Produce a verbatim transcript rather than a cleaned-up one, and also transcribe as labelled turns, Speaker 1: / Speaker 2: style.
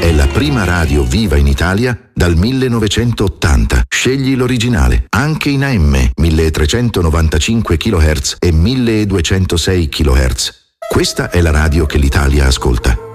Speaker 1: È la prima radio viva in Italia dal millenovecentottanta. Scegli l'originale, anche in A M, milletrecentonovantacinque chilohertz e milleduecentosei chilohertz. Questa è la radio che l'Italia ascolta.